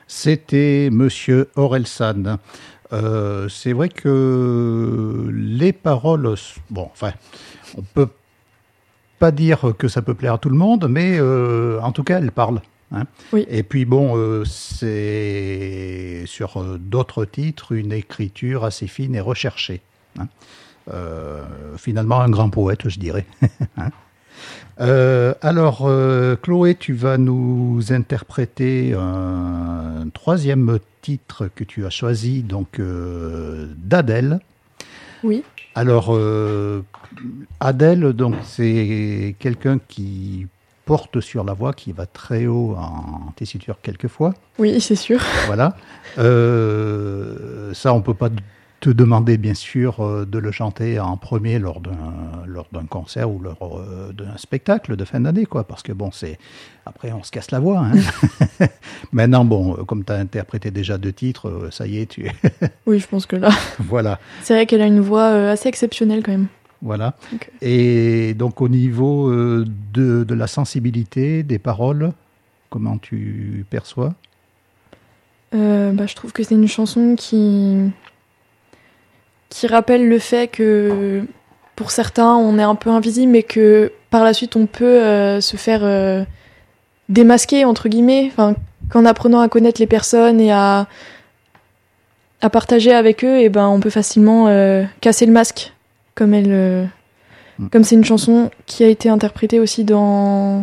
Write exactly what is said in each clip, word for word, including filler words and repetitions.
C'était Monsieur Orelsan. Euh, c'est vrai que les paroles, bon, enfin, on peut pas dire que ça peut plaire à tout le monde, mais euh, en tout cas, elles parlent. Hein. Oui. Et puis bon, euh, c'est sur euh, d'autres titres une écriture assez fine et recherchée. Hein. Euh, finalement, un grand poète, je dirais. hein. Euh, alors, euh, Chloé, tu vas nous interpréter un troisième titre que tu as choisi, donc euh, d'Adèle. Oui. Alors, euh, Adèle, donc c'est quelqu'un qui porte sur la voix, qui va très haut en tessiture quelquefois. Oui, c'est sûr. Voilà. Euh, ça, on peut pas te demander, bien sûr, de le chanter en premier lors d'un, lors d'un concert ou lors euh, d'un spectacle de fin d'année, quoi. Parce que bon, c'est après, on se casse la voix. Hein. Maintenant, bon, comme tu as interprété déjà deux titres, ça y est, tu. Oui, je pense que là. Voilà. C'est vrai qu'elle a une voix euh, assez exceptionnelle quand même. Voilà. Okay. Et donc, au niveau euh, de, de la sensibilité des paroles, comment tu perçois ? euh, bah, Je trouve que c'est une chanson qui... qui rappelle le fait que pour certains, on est un peu invisible, mais que par la suite, on peut euh, se faire euh, démasquer, entre guillemets, enfin, qu'en apprenant à connaître les personnes et à, à partager avec eux, et ben, on peut facilement euh, casser le masque. Comme elle, euh, mm. comme c'est une chanson qui a été interprétée aussi dans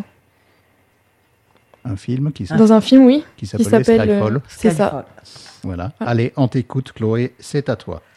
un film qui dans un film, oui, qui s'appelle Skyfall. Euh, c'est ça. Voilà. Ah. Allez, on t'écoute, Chloé, c'est à toi.